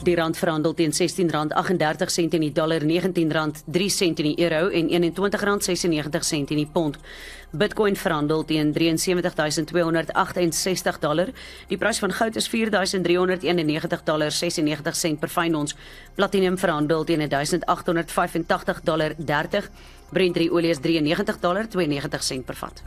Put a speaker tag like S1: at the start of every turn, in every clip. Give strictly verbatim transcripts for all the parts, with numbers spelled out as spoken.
S1: Die rand verhandel teen sestien rand agt-en-dertig sent in die dollar, negentien rand drie sent in die euro en eenentwintig rand sesennegentig sent in die pond. Bitcoin verhandel teen drie en sewentig duisend twee honderd agt en sestig dollar. Die prys van goud is vier duisend drie honderd eenennegentig dollar sesennegentig sent per fyn ons. Platinum verhandel teen duisend agt honderd vyfentagtig dollar dertig. Brent olie is drieënnegentig dollar tweeënnegentig sent per vat.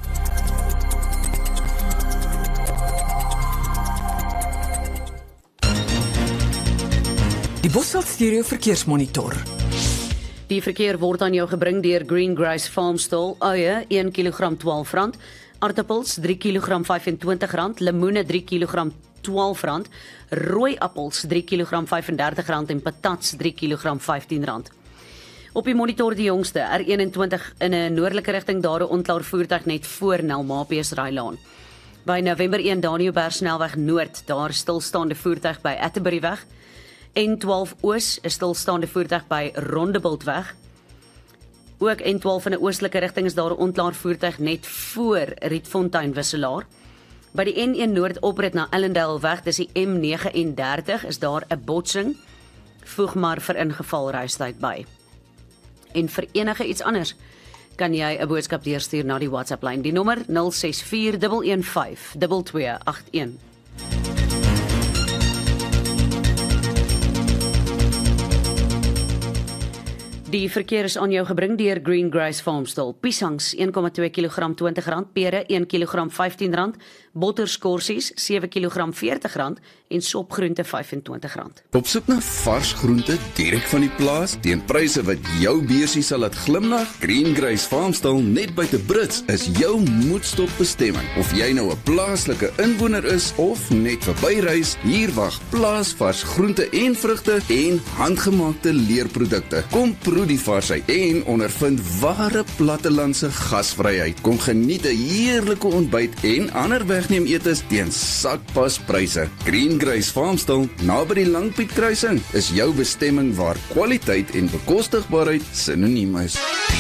S2: Die Bosveld Stereo Verkeersmonitor.
S1: Die verkeer word aan jou gebring deur Greengrass Farmstall. Eie een kilogram twaalf rand, aartappels drie kilogram vyfentwintig rand, lemoene drie kilogram twaalf rand, rooi appels drie kilogram vyfendertig rand en patats drie kilogram vyftien rand. Op die monitor die jongste, R eenentwintig in 'n noordelike rigting, daar 'n onklaar voertuig net voor Nelmapies Rylaan. By November een Daniëlberg snelweg Noord, daar stilstaande voertuig by Atterbury-weg. N twaalf Oos, 'n stilstaande voertuig by Rondebultweg. Ook N twaalf in 'n oostelike rigting is daar 'n onklaar voertuig net voor Rietfontein Wisselaar. By die N een Noord oprit na Ellendale weg, dis die M negenendertig, is daar 'n botsing. Voeg maar vir ingeval reistyd by. En vir enige iets anders kan jy 'n boodskap deurstuur na die WhatsApp-lyn. Die nommer nul ses vier een een vyf twee twee agt een. Die verkeer is aan jou gebring deur Greengrass Farmstall. Piesangs een komma twee kilogram twintig rand, pere een kilogram vyftien rand, botterskorsies sewe kilogram veertig rand en sopgroente vyfentwintig rand.
S3: Op soek na vars groente direk van die plaas teen pryse wat jou beursie sal laat glimlag? Greengrass Farmstall net buite Brits is jou moedstop bestemming. Of jy nou 'n plaaslike inwoner is of net verbyreis, hier wag plaasvars groente en vrugte en handgemaakte leerprodukte. Kom proe die varsheid en ondervind ware plattelandse gasvryheid. Kom geniet 'n heerlike ontbyt en ander wegneem etes teen sakpas pryse. Greengrass Farmstall, naby die Langpiet kruising, is jou bestemming waar kwaliteit en bekostigbaarheid sinoniem is.